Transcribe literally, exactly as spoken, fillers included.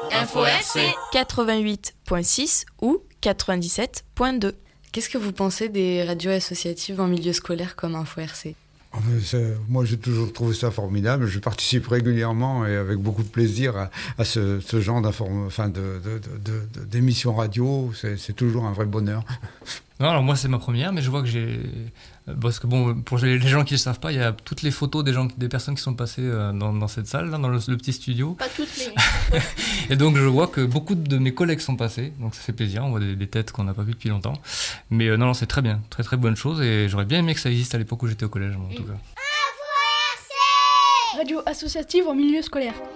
Info R C quatre-vingt-huit virgule six ou quatre-vingt-dix-sept virgule deux. Qu'est-ce que vous pensez des radios associatives en milieu scolaire comme Info R C ? Moi, j'ai toujours trouvé ça formidable. Je participe régulièrement et avec beaucoup de plaisir à, à ce, ce genre enfin de, de, de, de, d'émissions radio. C'est, c'est toujours un vrai bonheur. Non, alors moi, c'est ma première, mais je vois que j'ai... Parce que bon, pour les gens qui ne le savent pas, il y a toutes les photos des, gens, des personnes qui sont passées dans, dans cette salle, là, dans le, le petit studio. Pas toutes les... Et donc, je vois que beaucoup de mes collègues sont passés. Donc, ça fait plaisir. On voit des, des têtes qu'on n'a pas vues depuis longtemps. Mais euh, non, non, c'est très bien. Très, très bonne chose. Et j'aurais bien aimé que ça existe à l'époque où j'étais au collège, en tout cas. Radio associative en milieu scolaire.